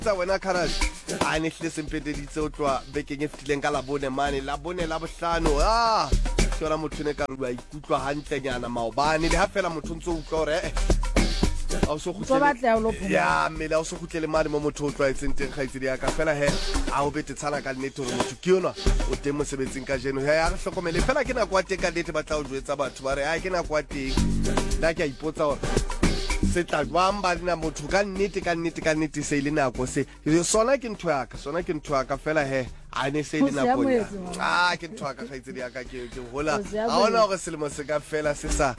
tsa wena Kharaj a ne hle sempededitse o tloa bekeng e fetileng ka labone mane labone la bohlano ke yona motho ne ka re ba ikutlwa hantlenyana maobane le ha fela motho ntse o utlwa hore a o so khutlele ya mmele a o so khutlele mane mo motho o tlwaetseng teng kgaitsedi ya ka fela he a o bete tshana ka nnete hore motho ke yona o teng mosebetsing ka jeno he ya re hlokomele fela ke nako wa teng ka nnete ba tla o jwetsa batho ba re ke nako wa teng la ke a ipotsa hore se tla jwang ba dina motho ka nnete se ile nako se sona ke ntho ya ka fela he a ne se ile nako ya ke ntho ya ka kgaitsedi ya ka ke hola a ona hore selemo se ka fela se sa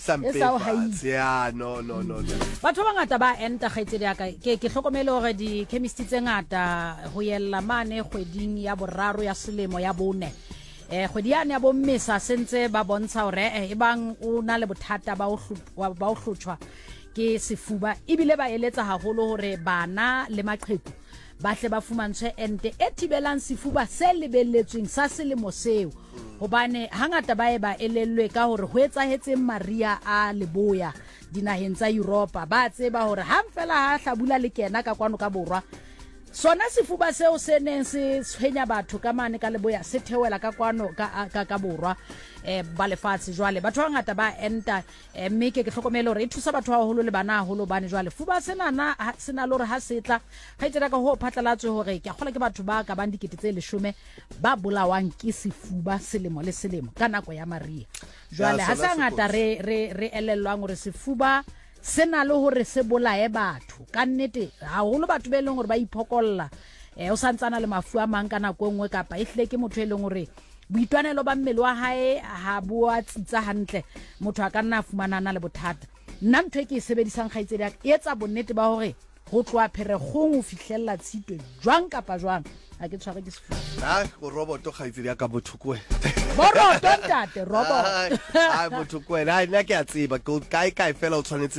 ya no batho ba ngata ba enta kgaitsedi ya ka ke hlokomele hore di chemist tse ngata ho yella mane kgweding ya boraro ya selemo ya bone kgwedi yane ya bommesa sentse ba bontsha hore ebang o na le bothata ba o hlotshwa ke sefuba ebile ba eletsa haholo hore bana le maqheku ba hle ba fumantshwe ente e thibelang sefuba se lebelletsweng sa selemo seo hobane hangata ba elellwe ka hore ho etsahetseng Maria a leboya dinaheng tsa Europa ba tseba hore hang fela ha hlabula le kena ka kwano ka borwa sona sefuba seo se neng se tshwenya batho ka mane ka leboya se theoela ka kwano ka borwa ba lefatshe jwale batho ba ngata ba enta mme ke hlokomela hore e thusa batho haholo le bana haholo bane jwale fuba sena le hore ha setla ga itse ka ho phatlalatswe hore ke akgola ke batho ba ka bang 10,000 ba bolawang ke sefuba selemo le selemo ka nako ya Maria jwale ha sa ngata re elellwang hore sefuba sena le hore se bolae batho ka nnete haholo batho ba eleng hore ba iphokolla o santsana le mafu a mang ka nako engwe kapa ehle ke motho eleng hore boitwanelo ba mmele wa hae ha bua tsitsa hantle motho a ka nna fumanana le bothata nna ntho e ke e sebedisang kgaitsedi ya e etsa bonnete ba hore go tloa pheregong o fihlella tshitwe jwang kapa jwang a ke tshware ke sefuba go roboto kgaitsedi ya ka bothukwe boroto ntate robot bothukwe nna ke a tseba kae fela o tshwanetse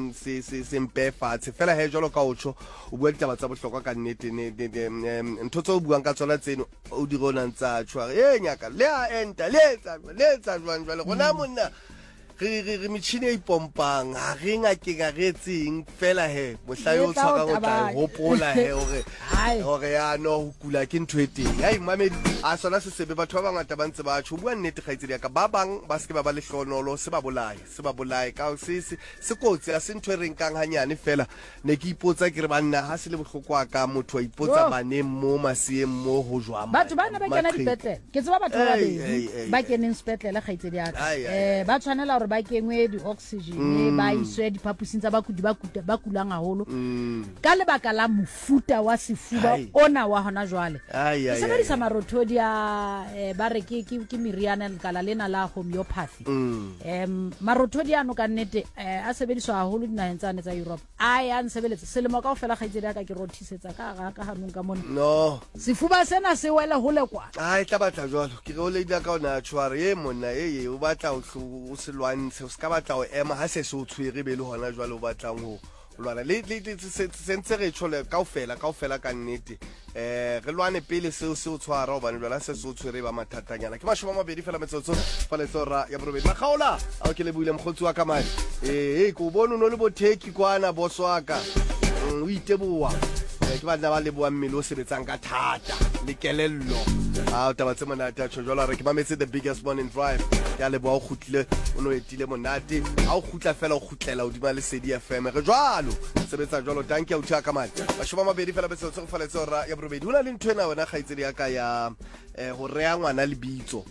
se mpefatshe fela he jalo ka otsho o bua ditaba tsa bohlokwa ka nnete ntho tse o buang ka tsona tseno o di rona ntsa tshware nyaka le a enta le tsa jwang jwale gona monna re metšhini e ipompang ga re ngakeng a re etseng fela he mohlayo o tshwarang o tla hopola he hore ya no ho kula ke ntho e teng ai mamedi a sona se sebe batho ba bangata ba ntse ba tsho bua nnete kgaitsedi ya ka ba bang ba se ba le hlonolo se ba bolae ka se kotsi a se ntho e reng kang hanyane fela ne ke ipotsa ke re banna ha se le bohlokwa ka motho a ipotsa baneng mo masieng mo ho jwang batho bana ba kena dipetlele ke tseba batho ba ba keneng sepetlele kgaitsedi ya ka ba tshwanela hore ba kengwe di-oxygen ba iswe diphapusing tsa bakudi ba kulang haholo ka lebaka la mofuta wa sefuba ona wa hona jwale ke sebedisa marothodi ba re ke meriana lekala lena la homeopathy marothodi ano ka nnete a sebediswa haholo dinaheng tsane tsa Europe ya nsebeletsa selemo ka ofela kgaitsedi ya ka ke rothisetsa ka hanong ka mona no sefuba sena se wela hole kwa tla batla jwalo ke re o le ka ona tshware monna o batla o se lwantshe o ska batla o ema ha se o tshwere be le hona jwale o batlang ho lwana le sentse re tshole kaofela ka nnete re lwane pele se o tshwara o bane lwana se o tshwere ba mathatanyana ke 20 fela metsotso fa le tsora ya borobedi makgaola a ke le buile mkhotsi wa ka mane ko bona no le botheki kwana boso aka o iteboa ke ba nna ba le bua mmele o sebetsang ka thata le kelello taba tse monate a tshojwala re ke mametse the biggest one in drive ya le bua o khutlile o no etile monate a o khutla fela o khutlela o dima le Sedi FM re jwalo sebetsa jwalo tanki a uthia ka mane 20 fela betso go faletse ora ya borobedi hona le ntwe na wena kgaitsedi ya ka ya go rea ngwana le bitso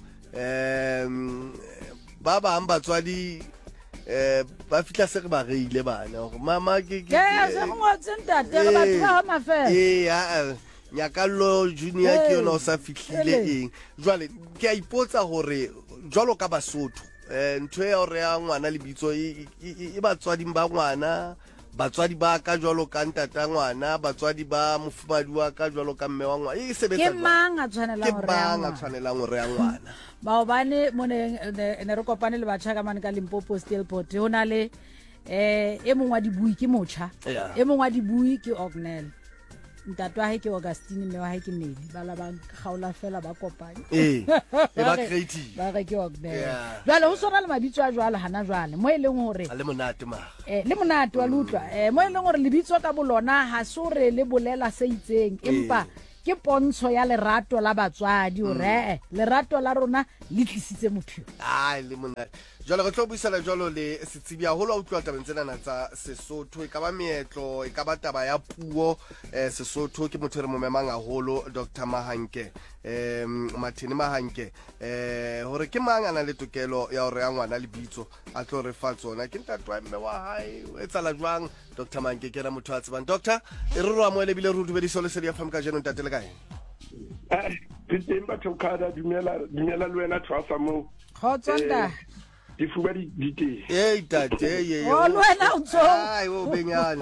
ba ba batswadi ba fitla se re ba reile bana hore mama ke se mo tsentate re batho ba mafela Nyakallo Junior ke yona o sa fihlile eng jwale ke a ipotsa hore jwalo ka Basotho ntho ya hore ya ngwana le bitso e batswadi ba ngwana batswadi ba ka jwalo ka ntata ngwana batswadi ba mofumadi wa ka jwalo ka mme wa ngwana e sebetsa ke mang a tshwanela hore ya ngwana ba bane mone ne re kopane le batjha ka mane ka Limpopo Stilport ho na le e mongwa dibui ke motjha e mongwa dibui ke Ognel ntate wa hae ke Augustine mme wa hae ke Neli ba la ba kgaola fela ba kopanya ba creative ba re ke Ognel jwale ho sona le mabitso a jwale hana jwale mo eleng hore le monate ma le monate wa lutlwa mo eleng hore lebitso ka bolona ha so re le bolela se itseng empa ke pontsho ya lerato la batswadi hore lerato la rona le tlisitse mophio le monate jwale re tlo buisana jwalo le setsibi haholo a utlwa tabeng tsena tsa Sesotho e ka ba meetlo e ka ba taba ya puo Sesotho ke motho re mo memang haholo Dr. Mahanke Mathini Mahanke hore ke mang ana le tokelo ya hore ya ngwana lebitso a tlo re fa tsona ke ntate wa mme wa hae o etsala jwang Dr. Mahanke ke ra motho a tsebang doctor e re roa mo le bile re dumediso le se ya fam ka jeno ntate le kae Ditemba thokada dumela le wena thwasa mo khotsonda difuba di tate o lwena o tso o benyane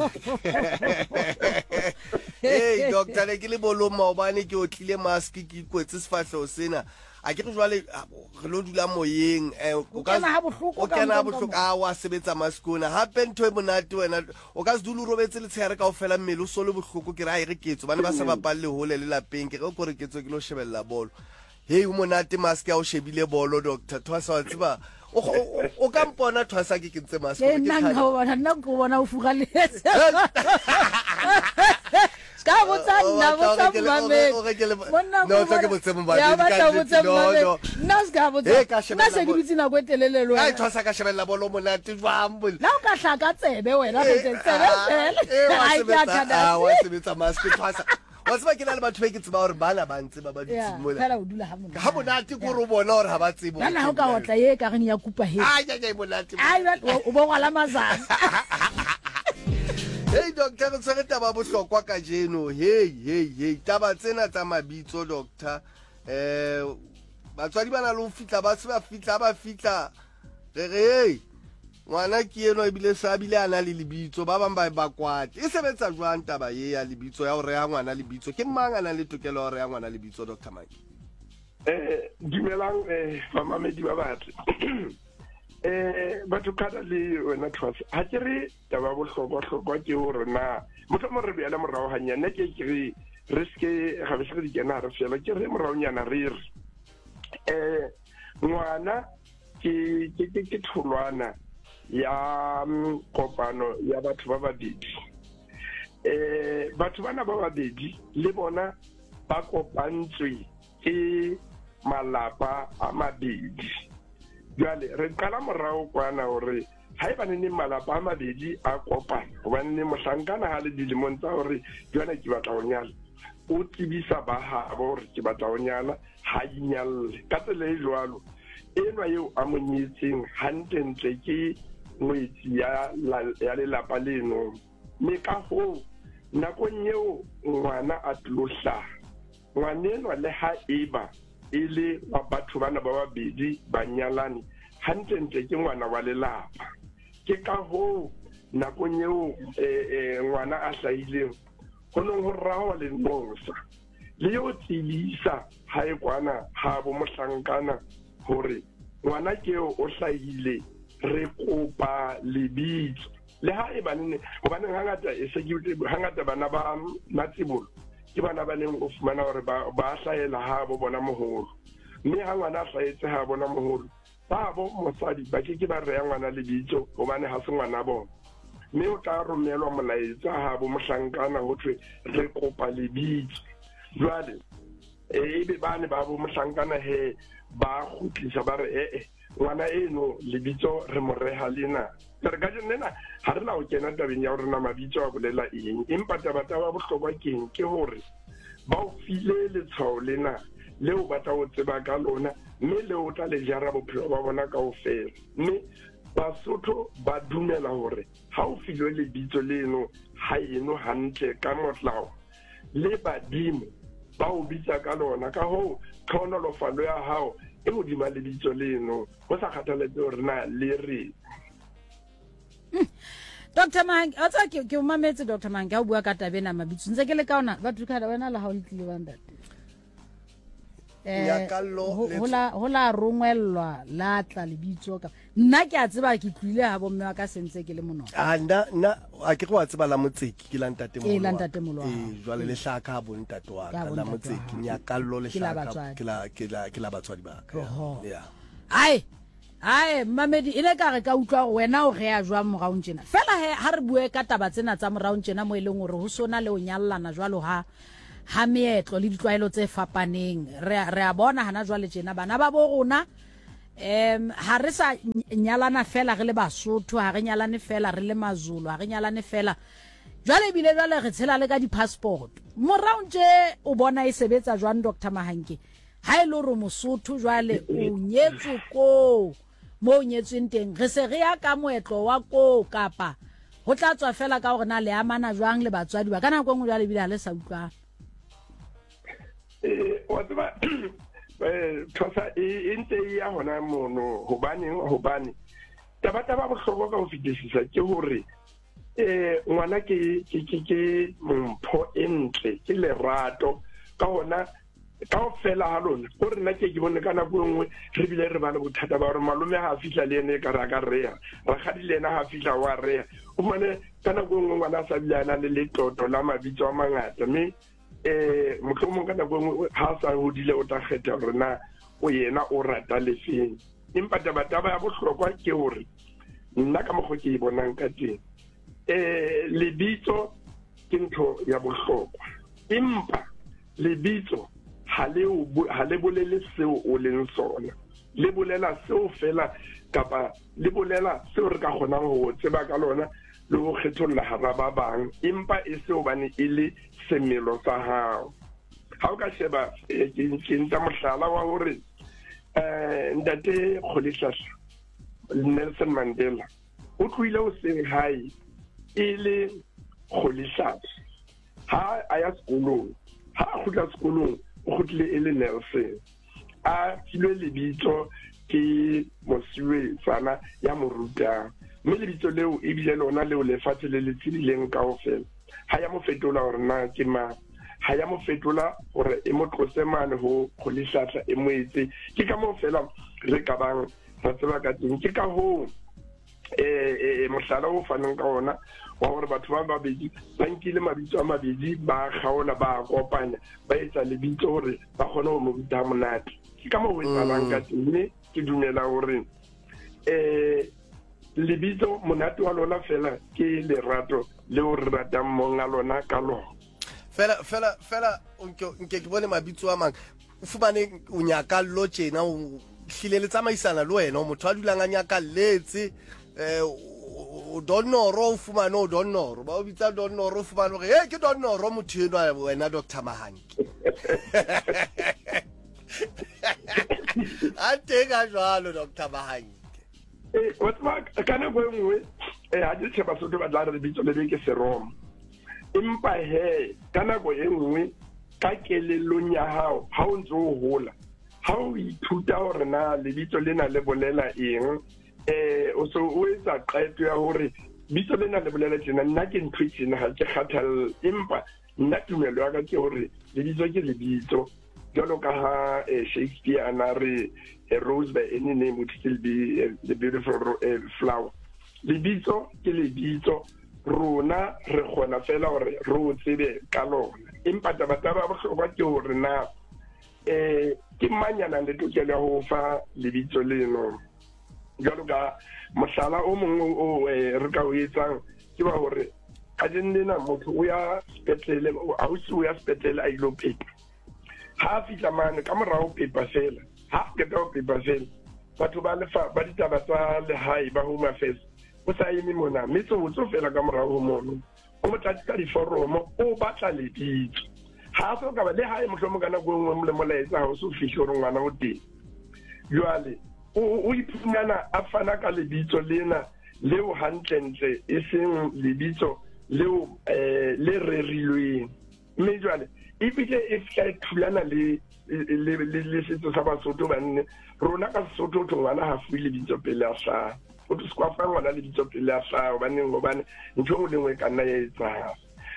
doctor le ke le boloma obane ke o tlile mask ke kwetse sefahlo sena a ke re jwale re lo dula moyeng o kana ha bohloko wa sebetsa maskona hape ntho e monate wena o ka se dulu robetse le tshere kaofela mmele o so le bohloko ke re a re ketso bana ba sa bapalle hole le lapeng ke re go re ketso ke lo shebella bolo o monate mask ya o shebile bolo doctor thwasa wa tseba o ka mpona thwasa ke ntse mask ke nna go bona o fuga le ska botsa nna botsa mame no ke botsa mama ya batla botsa mame nna ska botsa nna se ke dutse na go telele lo ai thwasa ka shebella bolo monate jwambo la o ka hlaka tsebe wena re tsebe ai ka thada wa sebetsa mask thwasa wa tseba ke na le batho ba ke tseba hore bana ba ntse ba dutse mola fela o dula ha monate go re bona hore ha ba tsebo bana ho ka otla ye ka reng ya kupa he ai monate ai o bo ngala mazana doctor re tsere taba bohlokwa ka jeno taba tsena tsa mabitso doctor batswadi bana le ho fitla ba se ba fitla re ngwana ke eno e bile sa bile ana le lebitso ba bang ba kwate e sebetsa jwang taba ye ya lebitso ya hore ya ngwana lebitso ke mang ana le tokelo hore ya ngwana lebitso Dr. Maki dumelang mamamedi ba batho batho kada le wena thwasa ha ke re taba bohlokwa ke hore na motho mo re beela morao hanyane ke re riske ga be se di kena re fela ke re morao nyana re ngwana ke tholwana ya kopano ya batho ba babedi batho bana ba babedi le bona ba kopantswe ke malapa a mabedi jwale re qala morao kwana hore ha eba ne malapa a mabedi a kopana hobane ne mohlankana ha le dilemong tsa hore jwana ke batla ho nyala o tsebisa ba habo hore ke batla ho nyala ha inyalle ka tsela e jwalo enwa eo a monyetseng hantle ke ngwetsi ya lelapa leno mme ka ho nakong eo ngwana a tlosha ngwanenwa le ha eba ile wa batho bana ba babedi ba nyalane hantle ke ngwana wa lelapa ke ka ho nakong eo ngwana a hlahileng ho nong ho rawa le nosa le yo tsebisa ha e kwana ha bo mohlankana hore ngwana ke o hlahile re kopa lebitso le ha e banne hobane hangata e se hangata bana ba matsibolo ke bana ba leng o fumana hore ba hlahela ha bo bona moholo mme ha ngwana a hlahetse ha bona moholo ba bo mosadi ba ke ba re ya ngwana lebitso hobane ha se ngwana bona mme o tla romelwa molaetsa ha bo mohlankana ho thwe re kopa lebitso jwale ebe bane ba bo mohlankana he ba khutlisa ba re ngwana eno lebitso re mo reha lena re ka jena ha re la o kena tabeng ya hore na mabitso a bolela eng empa taba bohlokwa ke hore ba o file letshwao lena leo ba tla o tseba ka lona mme leo tla le jara bophelo ba bona kaofela mme Basotho ba dumela hore ha o filwe lebitso leno ha eno hantle ka motlao le badimo ba o bitsa ka lona ka ho tlhonolofalo ya hao e hodima lebitso leno go sa kgathaletse hore na le re Dr. Mang a tsa ke o mametse Dr. Mang ga o bua ka tabena mabitso ntse ke le kaona ba tukala wena la ha o le tlile ba ndate nyakallo ho la rongwellwa la tla lebitso ka nna ke a tseba ke tlile ha bomme wa ka sentse ke le monona nna a ke go a tseba la motseki ke la ntate mo la ntate molwa jwale le hlaka ha bo ntate wa ka la motseki nyakallo le hlaka ke la batswadi ba ka ai mamedi ine ka re ka utlwa wena o rea jwa moraung tjena fela ha re bue ka taba tsena tsa moraung tjena mo eleng hore ho sona le o nyallana jwalo ha meetlo le ditlwaelo tse fapaneng re a bona hana jwale tjena bana ba bo rona ha re sa nyalana fela re le Basotho ha re nyalane fela re le Mazulu ha re nyalane fela jwale bile jwale re tshela le ka di-passport moraung tje o bona e sebetsa jwang Dr. Mahanke ha ile re Mosotho jwale o nyetswe ko mo nyetsweng teng re se re ya ka moetlo wa ko kapa ho tla tswa fela ka hore na le amana jwang le batswadi ba kana go ngwe jwale bile ha le sa utlwa wa tseba thosa ntse ya hona mono hobane taba bohlokwa ka ho fetisisa ke hore ngwana ke mpho entle ke lerato ka hona ka fela ha lona go rena ke bone kana go ngwe re bile re bana bothata ba re malome ha fihla le ene ka ra rea ra gadile ena ha fihla wa rea o mane kana go ngwe ngwana sa bilana le letoto la mabitso a mangata mme mohlomong kana go ngwe ha sa hodile o ta kgetha hore na o yena o rata lefeng empa taba ya bohlokwa ke hore nna ka mogwe ke bonang ka teng lebitso ke ntho ya bohlokwa empa lebitso ha le bolele seo o leng sona le bolela seo fela kapa le bolela seo re ka kgonang ho tseba ka lona le ho kgetholla hara ba bang empa e seo bane e le semelo sa hao ha o ka sheba ke nta mohlala wa hore ntate Kgolehlasha Nelson Mandela o tluile ho seng hae e le Kgolehlasha ha a ya sekolong ha a khutla sekolong o khutlile e le Nelson a filwe lebitso ke Mosiuwe tsana ya moruta mme lebitso leo e bile lona leo lefatshe le letsidileng kaofela ha ya mo fetola hore na ke ma ha ya mo fetola hore e mo tlose mane ho Kgolehlasha e moetse ke ka mo fela re ka bang ra tseba ka teng ke ka ho mohlala o fanang ka ona wa hore batho ba babedi ba nkile mabitso a mabedi ba kgaola ba kopanya ba etsa lebitso hore ba kgone ho mo ruta monate ke ka mo ho etsalang ka teng ke dumela hore lebitso monate wa lona fela ke lerato le o re ratang monga lona ka lona fela nke ke bone mabitso a mang o fumane o nyakallo tjena o hlile le tsamaisana le wena motho a dulang a nyakalletse o Donnoro o fumane o Donnoro ba o bitsa Donnoro o fumane hore ke Donnoro motho enwa wena Dr. Mahanke a teng a jwalo Dr. Mahanke wa tseba kana go ngwe ha di tsheba Basotho ba tla re bitso le ke seromo empa kana go engwe ka kelellong ya hao ha o ntse o hola ha o ithuta hore na lebitso lena le bolela eng o so o etsa qeto ya hore bitso lena le bolela tjena nna ke ntho tsena ha ke kgathalla empa nna tumelo ya ka ke hore lebitso ke lebitso jalo ka ha Shakespeare ana re a rose by any name would still be the beautiful flower lebitso ke lebitso rona re kgona fela hore re o tsebe ka lona empa taba ba bohlokwa ke hore na ke manyana le tokelo ya ho fa lebitso leno jalo ka mohlala o mongwe o re ka o etsang ke ba hore ka dinena motho o ya sepetlele a o ya sepetlele a ilo pepa ha fitla mane ka morao pepa fela ha ke ka pepa fela batho ba lefa ba ditaba tsa lehae ba home affairs o sa eme mona metso o tso fela ka morao ho mono o mo tlatsa diforomo o batla lebitso ha so ka ba le hae mohlomong kana go ngwe le molaetsa ha o so fihle hore ngwana o teng jwale o iphumana a fana ka lebitso lena leo hantlentle e seng lebitso leo le rerilweng mme jwale e bile e fla thulana le setso sa Basotho banne rona ka Sesotho o ngwana ha fuwe lebitso pele a hlaha o tlo skwa fa ngwana lebitso pele a hlaha hobane ntho e nngwe ka nna ya etsahala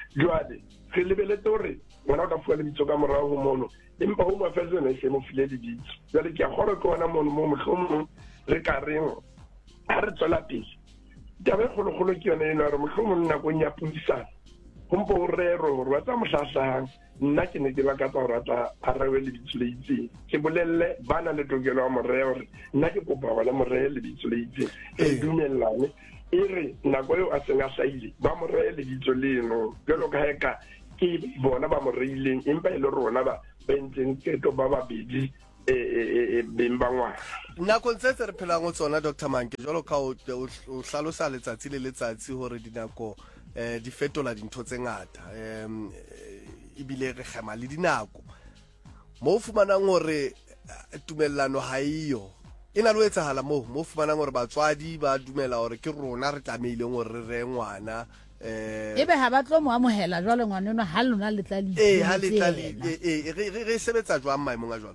jwale re lebeletse hore ngwana o tla fuwa lebitso ka morao ho mono empa Home Affairs yona se mo file lebitso jwale ke a gore ke ona mono mo mohlomong re ka reng ha re tswela pele taba e kgolo ke yona ena re mohlomong nakong ya puisano ho mpo o rero hore wa tsa mohlahlahang nna ke ne ke lakatsa hore a tla a rewe lebitso le itseng ke bolelle ba na le tokelo ya moreye hore nna ke kopa hore le moreye lebitso le itseng re dumellane e re nako eo a seng a hlahile ba mo reye lebitso leno jwalo ka eka ke bona ba mo reileng empa e le rona ba entseng keto ba babedi beng ba ngwana nakong tse re phelang go tsona Dr. Manke jwalo ka o hlalosa letsatsi le letsatsi hore dinako di fetola dintho tse ngata ibile re khema le dinako mo fumanang hore tumellano ha iyo ena lo etsahala mo fumanang hore batswadi ba dumela hore ke rona re tlameile hore re ngwana ebe ha ba tlo mo amohela jwale ngwana no ha lona le tla le ha le tla le re sebetsa jwang maemong a jwalo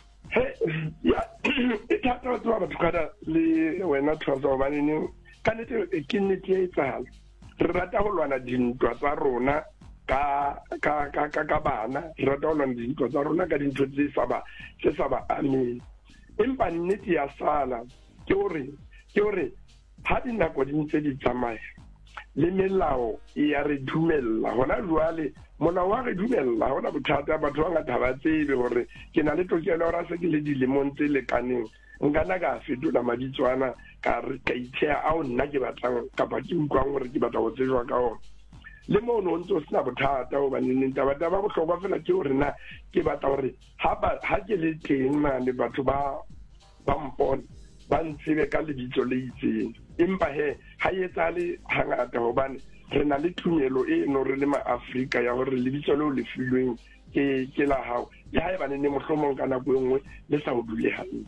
ya ithatha tswa batho kana le wena Thwaza ba nene ka nete ke nnete e etsahala re rata go lwana dintwa tsa rona ka bana re rata go lwana dintwa tsa rona ka dintho tse sa ba ameng empa nnete ya sala ke hore ha dinako di ntse di tsamaya le melao ya re dumella hona jwale molao wa re dumella hona bothata batho ba ngata ba tsebe hore ke na le tokelo hore se ke le dilemong tse lekaneng nkana ka fetola mabitswana ka ithea ao nna ke batlang kapa ke utlwang hore ke batla go tsejwa ka ona le mo no ntse o sena bothata o baneng taba bohlokwa fela ke hore na ke batla hore ha ke le teng mane batho ba mpona ba ntsebe ka lebitso le itseng empa ha etsale hangata hobane re na le tumelo e no re le ma-Afrika ya hore lebitso leo le filweng ke la hao le ha eba ne mohlomong ka nako enngwe le sa o dule hantle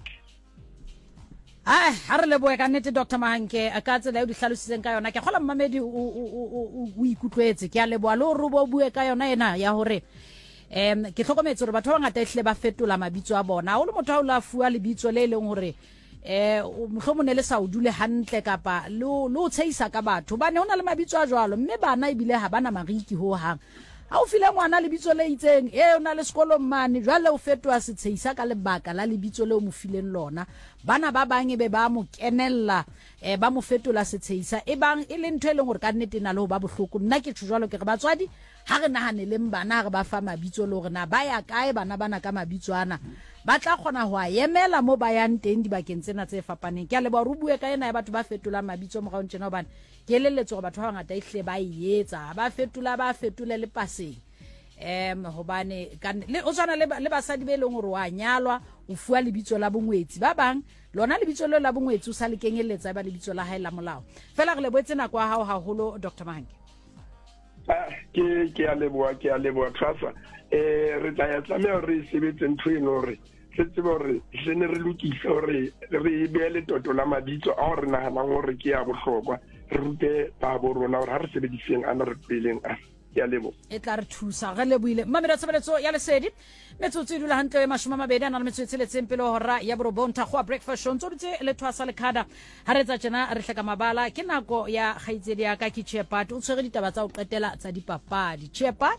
ha re leboe ka nnete Dr. Mahanke a ka tsela e di hlalositseng ka yona ke kgola mmamedi o ikutlwetse ke a leboa le hore bo bue ka yona ena ya hore ke tlhokometse hore batho ba ngata ehle ba fetola mabitso a bona o le motho a o la fuwa lebitso le leng hore mohlomong le sa o dule hantle kapa le o tshehisa ka batho ba ne hona le mabitso a jwalo mme bana ebile ha bana mariki ho hang ha o file ngwana lebitso le itseng o na le sekolo mane jwale o fetoa se tshehisa ka lebaka la lebitso le o mo fileng lona bana ba bang be ba mo kenella ba mo fetola se tshehisa e bang e le ntho e leng hore ka nnete na le ho ba bohloko nna ke tshwalo ke re batswadi ha re nahaneleng bana re ba fa mabitso le hore na ba ya kae bana bana ka mabitso ana ba tla khona ho a emela mo ba yang teng dibakeng tsena tse fapaneng ke a leba rubue ka ena ya batho ba fetola mabitso mo gaong tsena hobane ke leletso batho ba ngata ihle ba ietsa ba fetule le paseng hobane le o tsana le basadi be leng hore wa nyalwa o fuwa lebitso la bongwetsi ba bang lona lebitso le la bongwetsi o sa le kenyeletsa ba lebitso la hae la molao fela re leboetse nako ya hao haholo Dr. Mahanke ke a leboa Thwaza re tla ya tlameha re sebetse ntho eno hore re tsebe hore re ne re lokise hore re beele toto la mabitso a hore nahanang hore ke ya bohlokwa re rute ba bo rona hore ha re sebediseng ana re peleng ya lebo e tla re thusa re leboile mamela tshebeletso ya lesedi metsotso e dula hantle e 20 ana le metsotso le tsempele hora ya borobonta go breakfast show ntse ditse le Thwasa le khada ha re tsa tsena re hleka mabala ke nako ya khaitsedi ya ka ke Chepat o tshwere ditaba tsa o qetela tsa dipapadi Chepat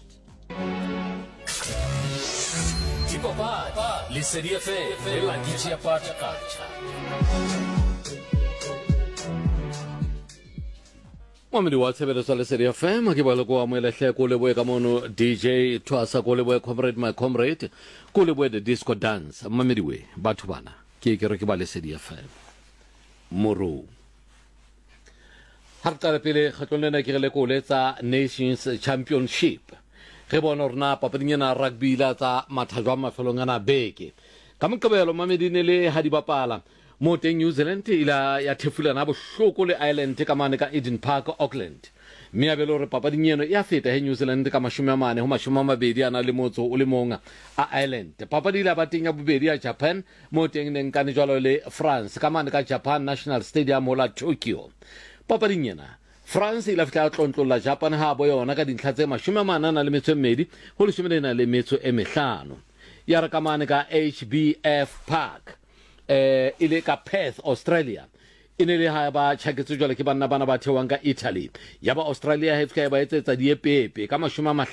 dipapadi lesedi fe la di Chepat culture Mamedi wa tshebeletso le Lesedi FM ke ba le go amoelehle ko leboe ka mono DJ Thwasa ko leboe comrade my comrade ko leboe the disco dance mamedi we batho bana ke re ke ba Lesedi FM moro ha tla pele khatlonena ke le ko letsa Nations Championship re bona rena papadinyana rugby la tsa mathajwa mafelongana beke ka mokabelo mamedi ne le ha di bapala mo teng New Zealand ila ya thefulana bohloko le Ireland ka mane ka Eden Park Auckland mme a belo re papadinyeno ya feta he New Zealand ka 40 ho 20 ana le motso o le monga a Ireland papadi la bateng ya bobedi ya Japan mo teng neng ka jwalo le France ka mane ka Japan National Stadium la Tokyo papadinyena France ila fitla tlontlolla Japan ha bo yona ka dintlha tse 42 ho le 15 ya re ka mane ka HBF Park ile ka Perth Australia e ne le ha ba tšhaketse jwale ke banna bana ba theoang ka Italy ya ba Australia hefka ba etsetsa diepepe ka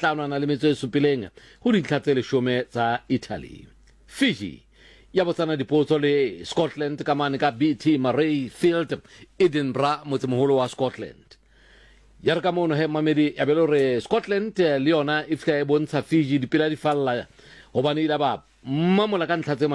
57 go dintlha tse 10 tsa Italy. Fiji ya botsana dipotso le Scotland ka mane ka BT Murray Field Edinburgh motsemoholo wa Scotland. Ya re ka mono he mamedi ya belo re Scotland le yona e fika e bontsha Fiji dipela di falla gobane ila ba mamola ka ntlha tse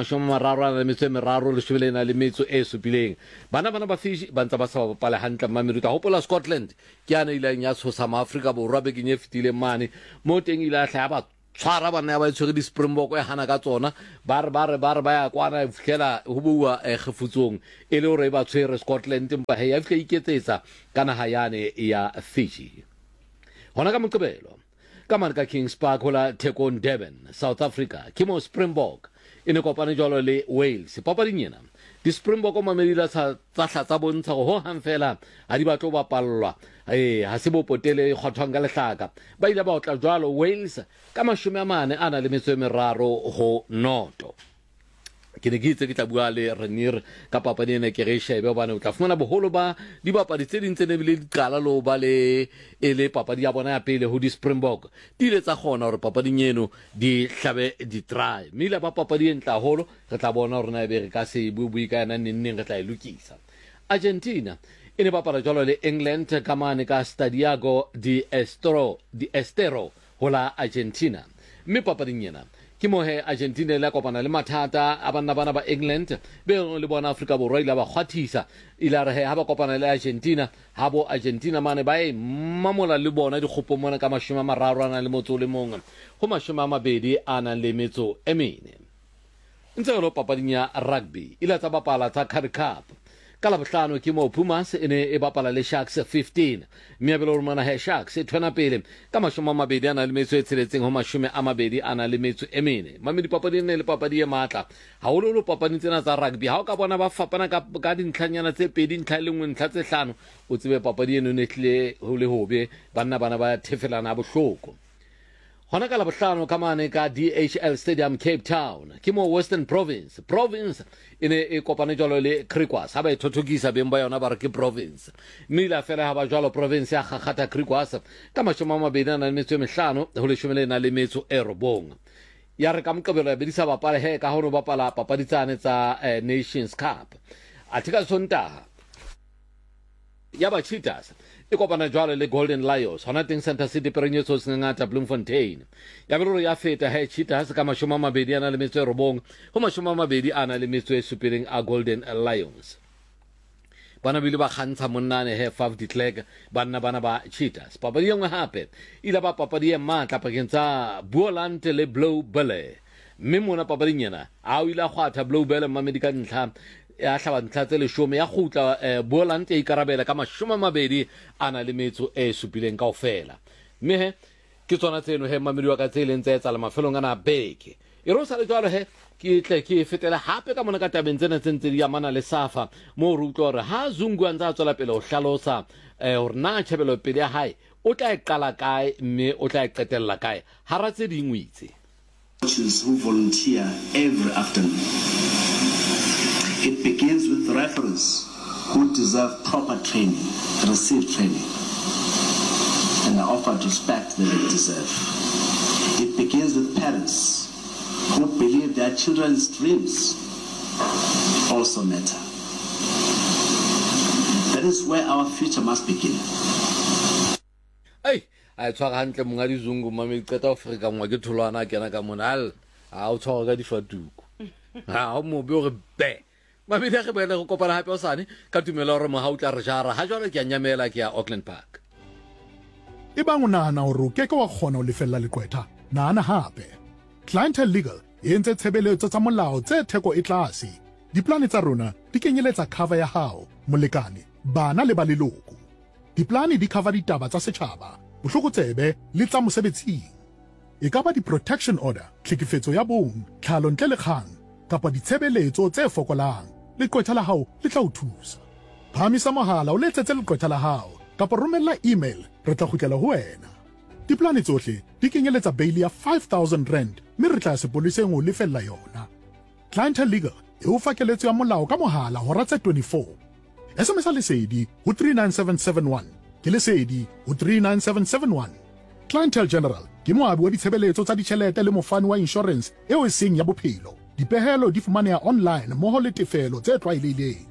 33 le shebelena le metso e supileng. Bana ba Fiji ba ntse ba sa bapala hantle mamedi ka hopola Scotland ke ana ile ya tshosa Afrika borwa be ke nyefitile mane mo teng ile a hla ba tshwara bana ba tshwere di Springbok e hana ka tsona ba ya kwana fihlela ho bua gefutsong e le hore ba tshwere Scotland mpa he ya fika iketsetsa kana hayane ya Fiji. Hona ka Moqebelo ka mane ka Kings Park hola Tekon Durban South Africa ke mo Springbok e ne kopane jalo le Wales papading ena di Springbok o mamedila tsa hlatsa bontsha go hang fela a di batlo ba pallwa ha se bo potele kgothwang ka lehlaka ba ile ba otla jalo Wales ka 40 le metso e meraro ho noto. Ke ne ke itse ke tla bua le Renier ka papadi ena ke re shebe bana o tla fumana boholo ba di bapadi tse ding tse ne bile diqala lo ba le ele papadi ya bona ya pele ho di Springbok di ile tsa gona hore papading eno di hlabe di try mila ba papadi entla holo re tla bona hore na be re ka se bui ka nna neng re tla e lokisa. Argentina e ne bapala jalo le England ka mane ka Stadio di Estero hola Argentina mme papading ena ke mohe Argentina le kopana le mathata a bana ba England be le bona Afrika borwa ile ba kgwathisa ile re ha ba kopana le Argentina ha bo Argentina mane ba e mamola le bona dikgopo mona ka 30 le motso le mong go 20 le metso e mene. Ntse re lo papading ya rugby ile tsa bapala tsa Currie Cup ka Labohlano ke mo Pumas ene e bapala le Sharks 15 mme belo romana he Sharks e thwana pele ka 20 le metso e tsheletseng ho 20 le metso e mene. Mamedi papadi ne le papadi e matla haololo papadi tsena tsa rugby ha o ka bona ba fapana ka dintlhanyana tse pedi ntlha le nngwe ntlha tse hlano o tsebe papadi eno ne tle ho le hobe bana ba thefelana bohloko. Hona ka Labohlano ka mane ka DHL Stadium Cape Town ke mo Western Province ene e kopane jalo le Griquas ha ba ithotokisa beng ba yona ba re ke province mme la fela ha ba jalo province ya Gagata Griquas ka 25 ho le 10 le metso e robong. Ya re ka Moqebelo ya bedisa bapala he ka ho bapala papadi tsane tsa Nations Cup athika Sontaga ya ba Cheetahs e kopana jwale le Golden Lions hona teng Center City Perenyetso ngata Bloemfontein ya belo ya feta he Cheetahs ka 20 le metso e robong ho 20 le metso e supileng a Golden Lions. Bana bile ba kgantsha monnane he 5 de Klerk bana ba Cheetahs papadi engwe hape ile ba papadi e matla pakeng tsa Boland le Blue Bullet mme mona papading ena a o ile khwatha Blue Bullet mamedi ka ntlha ya hlaba ntlha tse 10 ya khutla Boland e ikarabela ka 20 le metso e supileng kaofela mme he ke tsona tseno he mamedi wa ka tse leng tse etsa le mafelong ana beke e ro sa le jwalo he ke tle ke fetela hape ka mona ka tabeng tsena tse di amana le Safa mo re utlwa hore ha Zungu a ntse a tswela pele ho hlalosa hore na tshebelo pele ya hae o tla e qala kae mme o tla e qetella kae ha ra tse ding o itse who volunteer every afternoon. It begins with the referees who deserve proper training, receive training, and are offered respect that they deserve. It begins with parents who believe their children's dreams also matter. That is where our future must begin. Hey, I tshwara hantle monga Dizungu mame qeta Afrika ngwa ke tholwana kena ka monal a o tshwara ka difatuko ha o mo be o re be mame le ge bele go kopana hape o sane ka tumela hore mo ha o tla re jara ha jwale ke a nyamela ke ya Auckland Park e bang o nahana hore o keke wa kgona ho lefella leqwetha nahana hape Clientele Legal e entse tshebeletso tsa molao tse theko e tlase diplane tsa rona di kenyeletsa cover ya hao molekane bana le ba leloko diplane di cover ditaba tsa setjhaba bohlokotsebe le tsa mosebetsing e ka ba di-protection order tlhekefetso ya bong tlhalo ntle le kgang kapa ditshebeletso tse fokolang leqwetha la hao le tla o thusa phamisa mohala o letsetse leqwetha la hao kapa romella email re tla kgutlela ho wena diplane tsohle di kenyeletsa bail ya 5,000 rand mme re tla sepoleseng o lefella yona Clientele Legal e o fa keletso ya molao ka mohala hora tse 24 SMS lesedi ho 39771 ke lesedi ho 39771. Clientele General ke moabi wa ditshebeletso tsa ditjhelete le mofani wa insurance eo e seng ya bophelo. Dipehelo di fumaneha online mmoho le tefelo tse tlwaelehileng.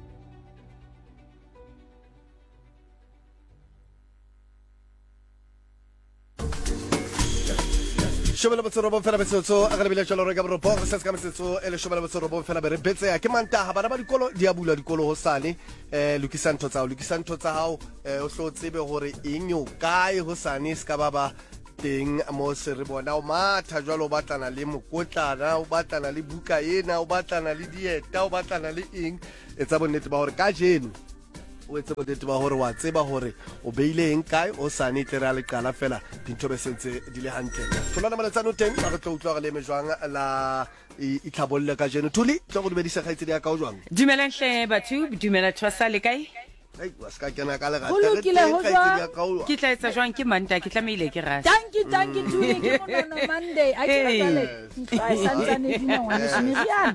Shobela botsorobo fela betsetso a re bile jalo re ka boropo re se ka metsetso ele shobela botsorobo fela be re betse ya ke mantaha bana ba dikolo di a bula dikolo ho sane lokisa ntho tsa hao o hlo tsebe hore eng yo kae ho sane se ka ba teng mo se re bona o matha jwalo o batlana le mokotlana o batlana le buka ena o batlana le dieta o batlana le eng etsa bonnete ba hore ka jeno o etse bonnete ba hore wa tseba hore o beile eng kae o sane tle re a le qala fela dintho be sentse di le hantle tholana maletsano teng ba re tlo utlwa re le mejwang la itlhabolle ka jeno thuli tlo go dumedisa kgaitsedi ya ka o jwang dumelang hle batho dumela twasa le kae ai wa ska kena ka le Ho lokile ho jwang? ke tla etsa jwang ke manta ke tlameile ke rata Tanki Thuli ke monono Monday a ke ratale tla santsane di ngwana semirian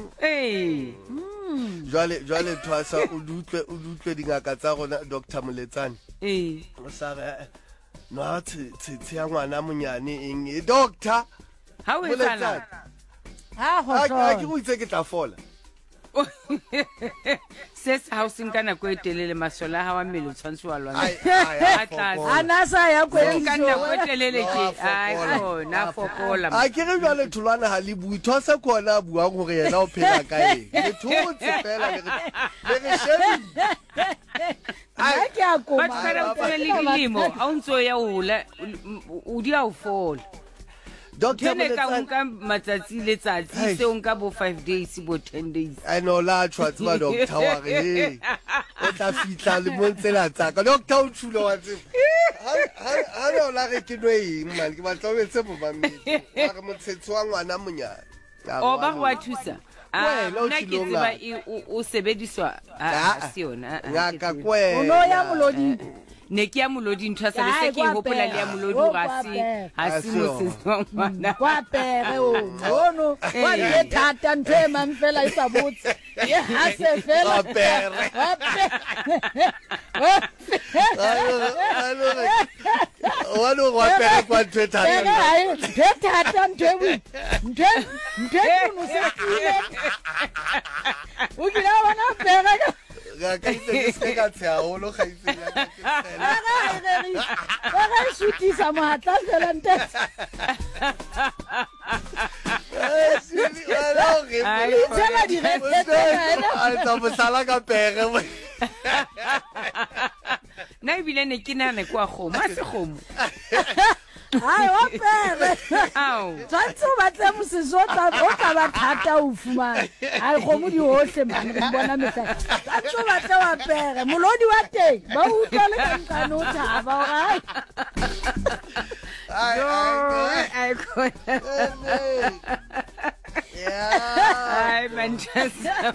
jwale twasa o lutlwe dingaka tsa rona Dr. Moletsane o sa re no tse ya ngwana monyane eng doctor ha o etsa ha ho a ke go itse ke tla fola ses housing kana ko etelele masola ha wa mmele tshwantse wa lwana anasa ya kana ko etelele ke ai na fokola a ke re jwale thulwana ha le bui thosa khona buang hore yena o phela kae le thotse fela le shebi ai ke a koma ba tsara go le dilemo a untso ya ola o di a o fola Dr. Moletsane ka matsatsi letsatsi se o nka bo 5 days bo 10 days I know la tshwatse ba doctor wa re o tla fitla le montsela tsaka doctor o tshulo wa tse ha no la re ke noe man ke batla o etse bo mamedi wa re motsetsi wa ngwana monyane o ba go a thusa nna ke tseba o sebediswa a siona ngaka kwena o no ya molodi ne ke ya molodi ntho sa le se ke hopola le ya molodi ha se mosetswana kwa pere no wa le thata ntho e mang fela e sa botse e ha se fela pere wa no wa pere kwa ntho thata ntho no se kile o kila wana pere ga ka itse se ka tsaya o lo ga itse ya ka ga shutisa mahatla fela nte tsela di tsa bosala ka pere na ebile ne ke nane kwa kgomo a se kgomo ai wa pere tshwantse o batle mosesotla o tla ba thata o fumana ai kgomo di hohle mane re bona metla tshwantse o batle wa pere molodi wa teng ba utlwa le ka nkane o thaba ai Manchester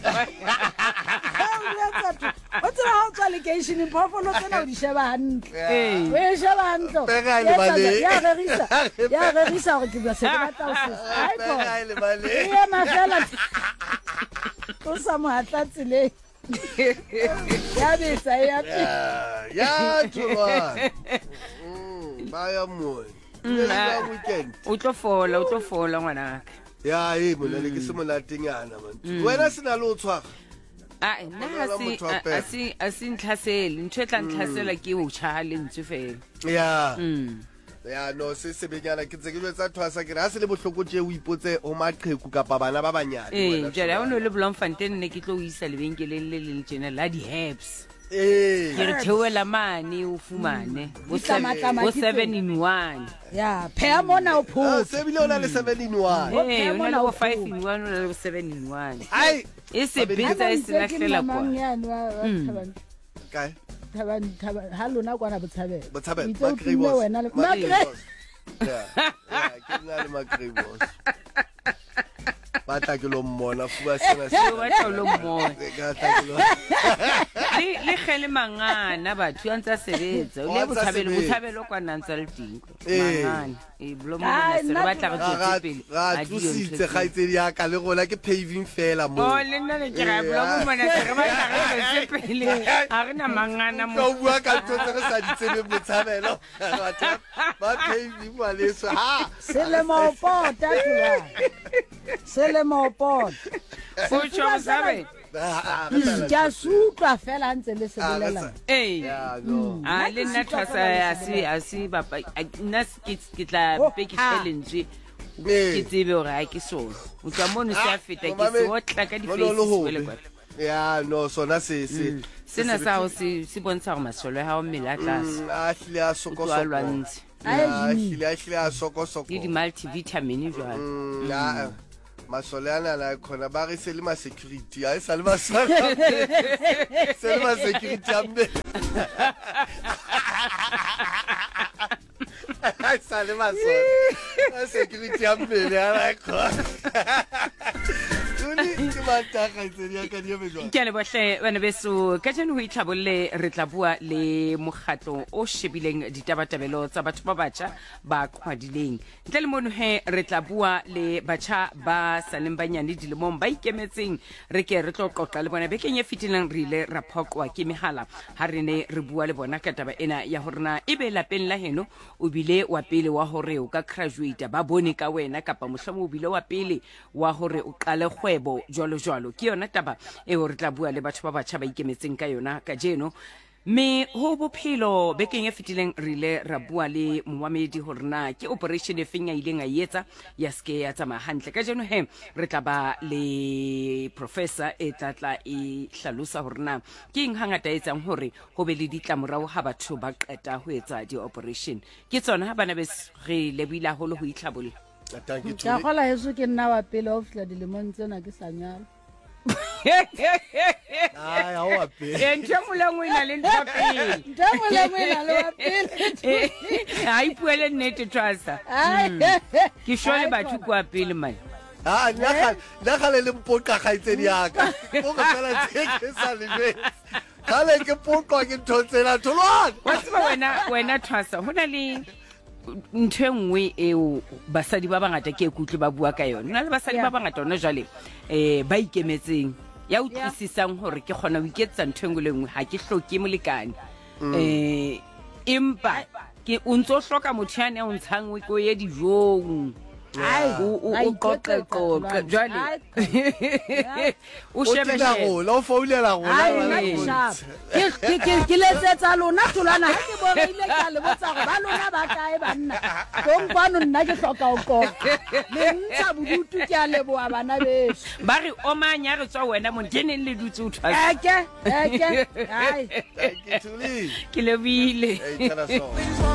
o tsela ha o tswa location phofolo tsena o di sheba hantle o e sheba hantle ya rerisa hore ke se ke batla o se e mafela o sa mohatla tseleng ya betsa ya tshwa baya mo weekend o tlo fola ngwana ka ya molele ke se molatenyana man wena sena le o tshwara nna a se ntlhasele ntho e tla ntlhasela ke o tšha lentswe fela ya no se sebenyana ke tse ke jwetsa thwasa ke re ha se le bohloko tje o ipotse ho maqheku kapa bana ba banyane jale ha o no le Bloemfontein ne ke tlo o isa lebenkeleng le le tjena la di-herbs ke re theoela mane o fumane bo 7-in-1 ya phea mona o phutse se bile ona le 7-in-1 o na le bo 5-in-1 o na le bo 7-in-1 e se betsa e se lahlela kwa kae ha lona kwana botshabela wena le Makribos ke nna le Makribos batla ke lo mmona fuwa sena se batla lo mmona le gele mangana batho a ntse a sebetsa o le botshabelo kwa nantsa le tingo mangana blo mo se re batla go tswetsa pele ga tusitse ga itse di aka le gona ke paving fela mo le nna le kira blo mo se re batla go tswetsa pele a rena mangana mo go bua ka tsotse re sa ditsebe botshabelo ba paving wa leso ha selemo pota tula selemo pota o tsho sabe ja sutlwa fela ntse le se bolela a le nna thasa a se bapa nna ke tla pe ke challenge ke tsebe gore a ke so o tla mone se a feta ke se o tla ka di face le kwa ya no sona se sena sa o se bontsha go masolo ha o mmela tlase a hle a sokosoko a hle a sokosoko di multivitamin jwalo ya masole ana la khona ba re se le ma security a sa le ba se le ma security ambe a sa le ma security ambe le a khona ke le bohle bana beso ka jeno ho itlhabolle re tla bua le mokgatlo o shebileng ditabatabelo tsa batho ba batjha ba khwadileng ntle le mono he re tla bua le batjha ba saleng banyane dilemong ba ikemetseng re ke re tlo qoqa le bona bekeng e fitileng re ile ra phoqwa ke mehala ha re ne re bua le bona ka taba ena ya horna ebe lapeng la heno o bile wa pele wa hore o ka graduate ba bone ka wena kapa mohlomong o bile wa pele wa hore o qale kgwebo jwalo ke yona taba e ho re tla bua le batho ba batjha ba ikemetseng ka yona ka jeno me ho bophelo bekeng e fitileng re ile ra bua le moamedi horna ke operation e feng ya ileng a etsa ya ske ya tsamaya hantle ka jeno he re tla ba le professor e tlatla e hlalosa horna ke eng hangata etsang hore ho be le ditlamorao ha batho ba qeta ho etsa di operation ke tsona bana be re lebile holo ho itlhabolla ka gola heso ke nna wa pele o fihla dilemong tsena ke sa nyala ai ha wa pele ntho molengwe ina le ntho pele ntho molengwe ina le wa pele ai puele nnete trasa ke shole batho kwa pele man nna gale le mpoqa ga itse di aka o go tsela ke sa lebe gale ke poqa ke thotsela tholwana wa tseba wena trasa hona le ntho nngwe eo basadi ba bangata ke ekutlwe ba bua ka yona le basadi ba bangata ona jwale ba ikemetseng ya utlwisisang hore ke khona o iketsa ntho engwe le nngwe ha ke hloke molekane empa ke o ntso hloka motho ya ne o ntshangwe ko ye dijong o qoqe jwale o shebeshe lo foulela gona ke letsetsa lona tholwana ha ke boreile ka le botsa go ba lona ba kae banna kompano nna ke hloka o qoqa le ntsha bodutu ke a leboa bana beso ba re o manya re tswa wena mo keneng le dutse o thwa eke ai ke lebile